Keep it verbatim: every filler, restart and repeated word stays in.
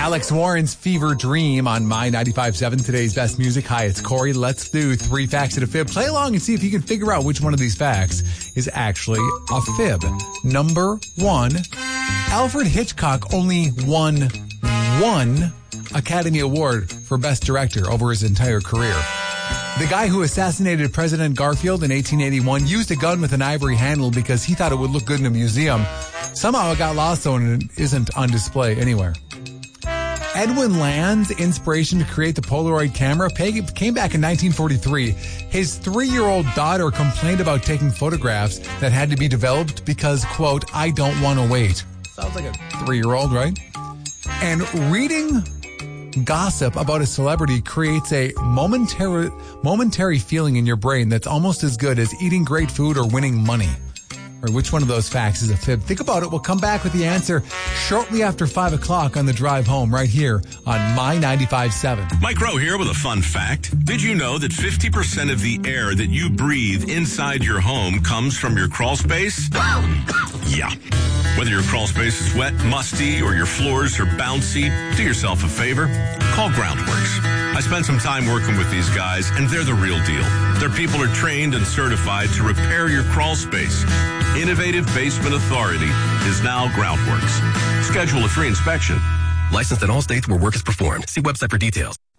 Alex Warren's Fever Dream on My ninety-five point seven, today's best music. Hi, it's Corey. Let's do three facts and a fib. Play along and see if you can figure out which one of these facts is actually a fib. Number one, Alfred Hitchcock only won one Academy Award for Best Director over his entire career. The guy who assassinated President Garfield in eighteen eighty-one used a gun with an ivory handle because he thought it would look good in a museum. Somehow it got lost though and it isn't on display anywhere. Edwin Land's inspiration to create the Polaroid camera came back in nineteen forty-three. His three-year-old daughter complained about taking photographs that had to be developed because, quote, I don't want to wait. Sounds like a three-year-old, right? And reading gossip about a celebrity creates a momentary momentary feeling in your brain that's almost as good as eating great food or winning money. Or which one of those facts is a fib? Think about it. We'll come back with the answer shortly after five o'clock on the drive home right here on My ninety-five point seven. Mike Rowe here with a fun fact. Did you know that fifty percent of the air that you breathe inside your home comes from your crawl space? Yeah. Whether your crawl space is wet, musty, or your floors are bouncy, do yourself a favor. Call Groundworks. I spent some time working with these guys, and they're the real deal. Their people are trained and certified to repair your crawl space. Innovative Basement Authority is now Groundworks. Schedule a free inspection. Licensed in all states where work is performed. See website for details.